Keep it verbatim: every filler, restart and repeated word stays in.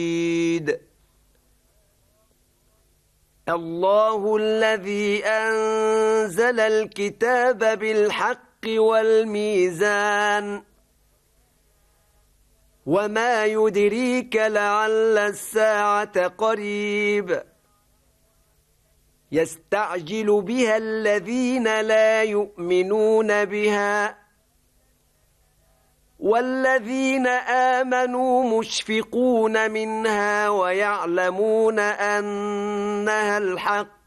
الله الذي أنزل الكتاب بالحق والميزان وما يدريك لعل الساعة قريب يستعجل بها الذين لا يؤمنون بها والذين آمنوا مشفقون منها ويعلمون أنها الحق